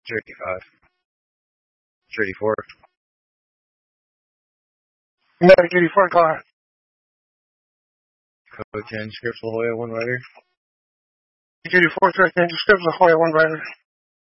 35. 34. Medic 84, go ahead. Code 10, Scripps La Jolla, 1 rider. 84, 13, Scripps La Jolla, 1 rider.